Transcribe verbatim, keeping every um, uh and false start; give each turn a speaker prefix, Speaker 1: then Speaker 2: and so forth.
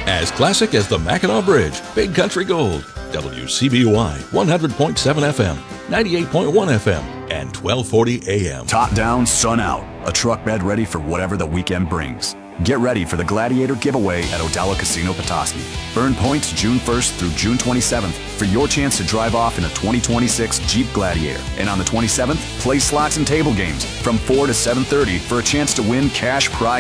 Speaker 1: As classic as the Mackinac Bridge, Big Country Gold. W C B Y one hundred point seven F M, ninety-eight point one F M, and twelve forty A M.
Speaker 2: Top down, sun out. A truck bed ready for whatever the weekend brings. Get ready for the Gladiator giveaway at Odella Casino Petoskey. Earn points June first through June twenty-seventh for your chance to drive off in a twenty twenty-six Jeep Gladiator. And on the twenty-seventh, play slots and table games from four to seven thirty for a chance to win cash prize